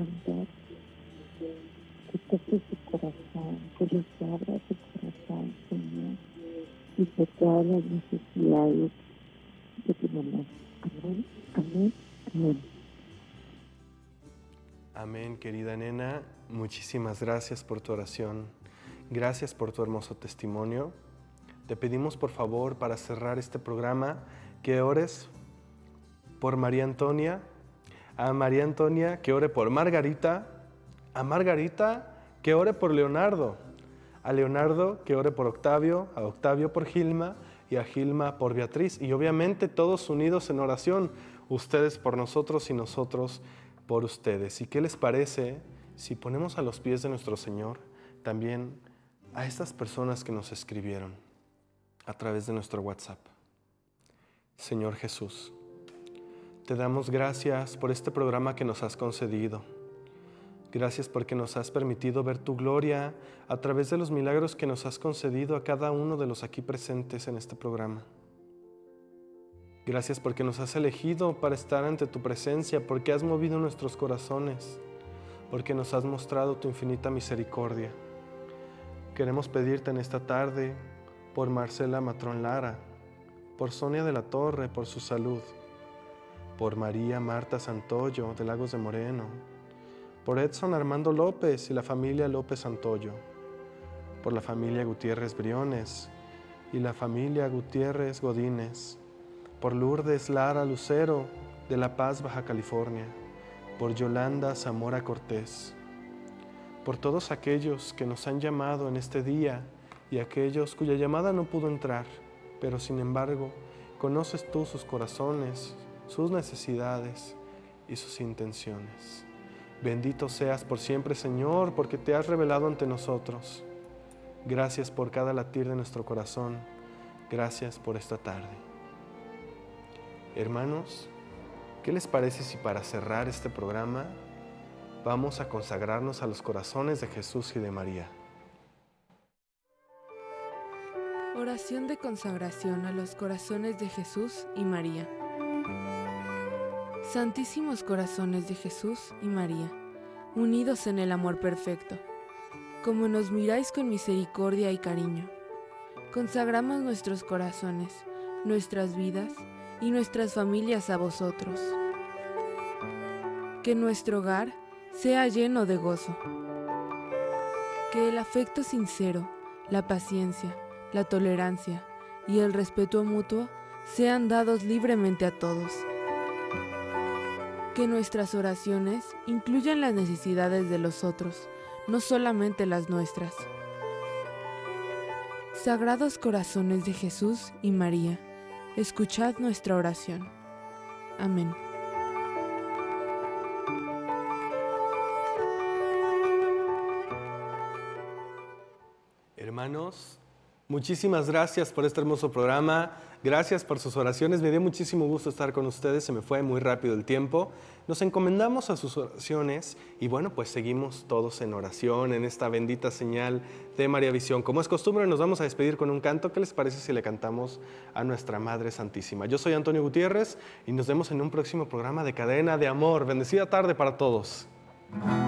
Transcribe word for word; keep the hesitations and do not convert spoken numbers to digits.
Santo, que toque su corazón, que les abra su corazón, Señor, y por todas las necesidades que tenemos. Amén, amén, amén. Amén, querida nena. Muchísimas gracias por tu oración. Gracias por tu hermoso testimonio. Te pedimos, por favor, para cerrar este programa, que ores por María Antonia, a María Antonia que ore por Margarita, a Margarita que ore por Leonardo, a Leonardo que ore por Octavio, a Octavio por Gilma y a Gilma por Beatriz. Y obviamente todos unidos en oración, ustedes por nosotros y nosotros por ustedes. ¿Y qué les parece si ponemos a los pies de nuestro Señor también a estas personas que nos escribieron a través de nuestro WhatsApp? Señor Jesús, te damos gracias por este programa que nos has concedido. Gracias porque nos has permitido ver tu gloria a través de los milagros que nos has concedido a cada uno de los aquí presentes en este programa. Gracias porque nos has elegido para estar ante tu presencia, porque has movido nuestros corazones, porque nos has mostrado tu infinita misericordia. Queremos pedirte en esta tarde por Marcela Matrón Lara, por Sonia de la Torre, por su salud, por María Marta Santoyo de Lagos de Moreno, por Edson Armando López y la familia López Santoyo, por la familia Gutiérrez Briones y la familia Gutiérrez Godínez, por Lourdes Lara Lucero de La Paz, Baja California, por Yolanda Zamora Cortés, por todos aquellos que nos han llamado en este día y aquellos cuya llamada no pudo entrar, pero sin embargo conoces tú sus corazones, sus necesidades y sus intenciones. Bendito seas por siempre, Señor, porque te has revelado ante nosotros. Gracias por cada latir de nuestro corazón. Gracias por esta tarde. Hermanos, ¿qué les parece si para cerrar este programa vamos a consagrarnos a los corazones de Jesús y de María? Oración de consagración a los corazones de Jesús y María. Santísimos corazones de Jesús y María, unidos en el amor perfecto, como nos miráis con misericordia y cariño, consagramos nuestros corazones, nuestras vidas y nuestras familias a vosotros. Que nuestro hogar sea lleno de gozo. Que el afecto sincero, la paciencia, la tolerancia y el respeto mutuo sean dados libremente a todos. Que nuestras oraciones incluyan las necesidades de los otros, no solamente las nuestras. Sagrados corazones de Jesús y María, escuchad nuestra oración. Amén. Hermanos, muchísimas gracias por este hermoso programa. Gracias por sus oraciones. Me dio muchísimo gusto estar con ustedes. Se me fue muy rápido el tiempo. Nos encomendamos a sus oraciones y bueno, pues seguimos todos en oración en esta bendita señal de María Visión. Como es costumbre, nos vamos a despedir con un canto. ¿Qué les parece si le cantamos a nuestra Madre Santísima? Yo soy Antonio Gutiérrez y nos vemos en un próximo programa de Cadena de Amor. Bendecida tarde para todos.